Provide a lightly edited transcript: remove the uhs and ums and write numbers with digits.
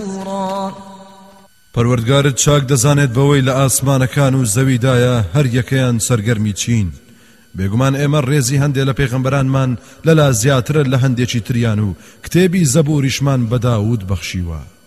مسحورا پەروەردگارت چاک دەزانێت بەوەی لە ئاسمانەکان و زەویدایە هەر یەکەیان سەرگەرمی چین بێگومان ئێمە ڕێزی هەندێک لە پێغەمبەرانمان لەلا زیاترە لە هەندێکی تریان و کتێبی زەبوریشمان بە داود بەخشیوە